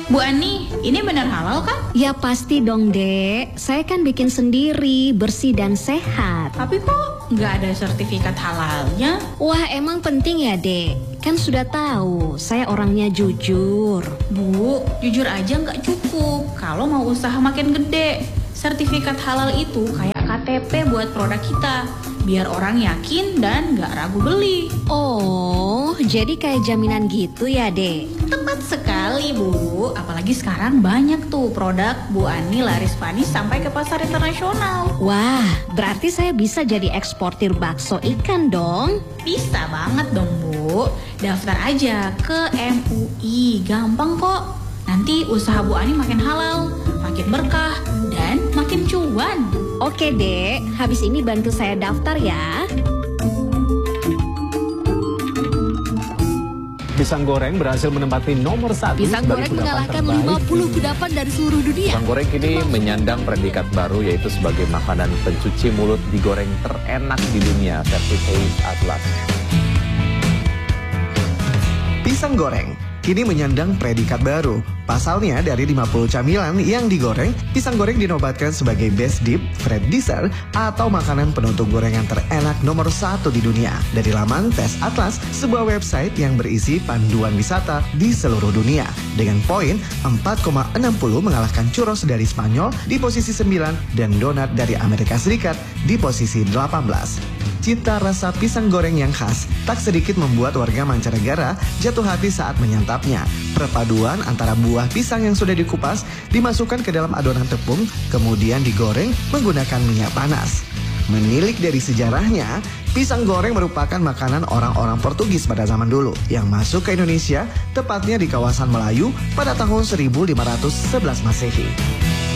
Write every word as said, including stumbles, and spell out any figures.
Bu Ani, ini benar halal kan? Ya pasti dong, Dek. Saya kan bikin sendiri, bersih dan sehat. Tapi kok nggak ada sertifikat halalnya? Wah, emang penting ya, Dek? Kan sudah tahu, saya orangnya jujur. Bu, jujur aja nggak cukup. Kalau mau usaha makin gede, sertifikat halal itu kayak K T P buat produk kita. Biar orang yakin dan nggak ragu beli. Oh, jadi kayak jaminan gitu ya, Dek? Tepat sekali, Bu. Apalagi sekarang banyak tuh produk Bu Ani laris manis sampai ke pasar internasional. Wah, berarti saya bisa jadi eksportir bakso ikan dong? Bisa banget dong, Bu. Daftar aja ke M U I. Gampang kok. Nanti usaha Bu Ani makin halal, makin berkah, dan makin cuan. Oke, Dek. Habis ini bantu saya daftar ya. Pisang goreng berhasil menempati nomor satu. Pisang goreng mengalahkan lima puluh kudapan dari seluruh dunia. Pisang goreng kini menyandang predikat baru, yaitu sebagai makanan pencuci mulut digoreng terenak di dunia versi Taste Atlas. Pisang goreng kini menyandang predikat baru. Pasalnya, dari lima puluh camilan yang digoreng, pisang goreng dinobatkan sebagai Best Dip, Fred Dessert, atau makanan penutup gorengan terenak nomor satu di dunia. Dari laman Taste Atlas, sebuah website yang berisi panduan wisata di seluruh dunia. Dengan poin empat koma enam puluh mengalahkan churros dari Spanyol di posisi sembilan dan donat dari Amerika Serikat di posisi delapan belas. Cita rasa pisang goreng yang khas tak sedikit membuat warga mancanegara jatuh hati saat menyantapnya. Perpaduan antara buah pisang yang sudah dikupas dimasukkan ke dalam adonan tepung, kemudian digoreng menggunakan minyak panas. Menilik dari sejarahnya, pisang goreng merupakan makanan orang-orang Portugis pada zaman dulu yang masuk ke Indonesia, tepatnya di kawasan Melayu pada tahun seribu lima ratus sebelas Masehi.